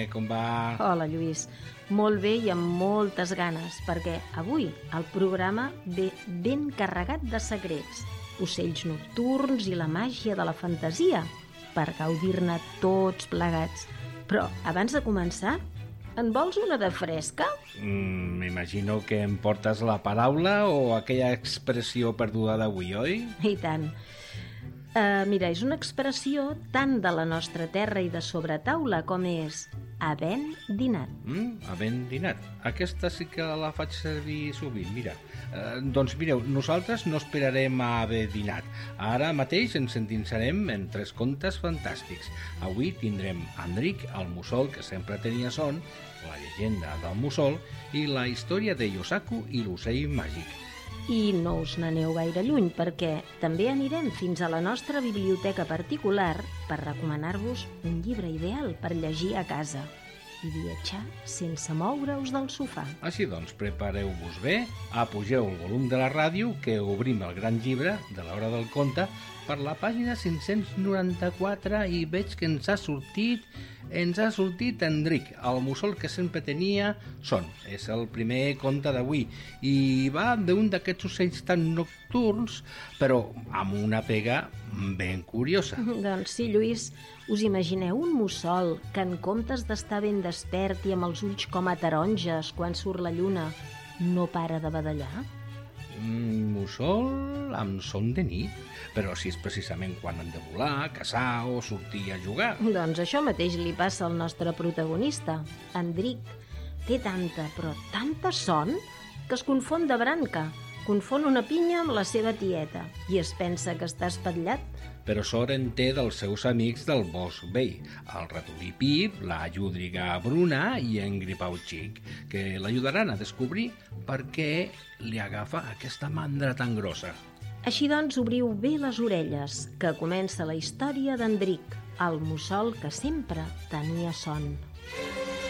Com va? Hola, Lluís. Molt bé i amb moltes ganes, perquè avui el programa ve ben carregat de secrets, ocells nocturns i la màgia de la fantasia, per gaudir-ne tots plegats. Però, abans de començar, en vols una de fresca? M'imagino que em portes la paraula o aquella expressió perduda d'avui, oi? I tant. Mira, és una expressió tant de la nostra terra i de sobretaula com és havent dinat. Havent dinat. Aquesta sí que la faig servir sovint, mira. Doncs mireu, nosaltres no esperarem a haver dinat. Ara mateix ens endinsarem en 3 contes fantàstics. Avui tindrem Enric, el mussol que sempre tenia son, la llegenda del mussol i la història de Yosaku i l'ocell màgic. I no us n'aneu gaire lluny, perquè també anirem fins a la nostra biblioteca particular per recomanar-vos un llibre ideal per llegir a casa i viatjar sense moure-us del sofà. Així doncs, prepareu-vos bé, apugeu el volum de la ràdio, que obrim el gran llibre de l'hora del conte per la pàgina 594 i veig que ens ha sortit Enric, el mussol que sempre tenia son. És el primer conte d'avui i va d'un d'aquests ocells tan nocturns, però amb una pega ben curiosa. Doncs sí, Lluís, us imagineu un mussol que en comptes d'estar ben despert i amb els ulls com a taronges quan surt la lluna, no para de badallar? Mussol amb son de nit, però si és precisament quan han de volar, caçar o sortir a jugar. Doncs això mateix li passa al nostre protagonista, Enric. Té tanta, però tanta son, que es confon de branca, confon una pinya amb la seva tieta i es pensa que està espatllat. Però sort en té dels seus amics del bosc vell, el ratolí Pip, la llúdriga Bruna i en Gripau Xic, que l'ajudaran a descobrir per què li agafa aquesta mandra tan grossa. Així doncs, obriu bé les orelles, que comença la història d'Enric, el mussol que sempre tenia son.